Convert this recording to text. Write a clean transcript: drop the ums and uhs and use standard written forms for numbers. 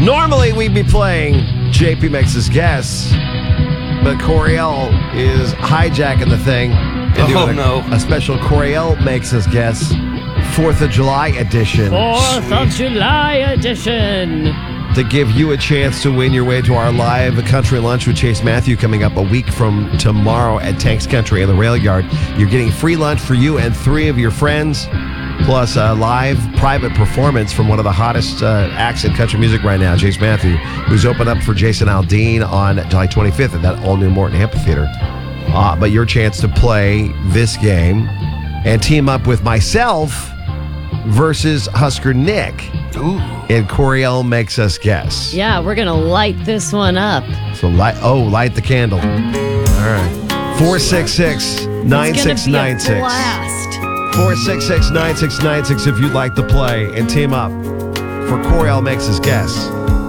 Normally we'd be playing JP Makes His Guess, but Coriel is hijacking the thing and doing a special Coriel Makes His Guess 4th of July edition. 4th of July edition. To give you a chance to win your way to our live country lunch with Chase Matthew coming up a week from tomorrow at Tanks Country in the Rail Yard. You're getting free lunch for you and 3 of your friends, plus a live private performance from one of the hottest acts in country music right now, Chase Matthew, who's opened up for Jason Aldean on July 25th at that all-new Morton Amphitheater. But your chance to play this game and team up with myself versus Husker Nick. Ooh. And Coriel Makes Us Guess. Yeah, we're going to light this one up. So light the candle. All right. 466-9696. Blast. 466-9696 if you'd like to play and team up for Coriel Makes Us Guess.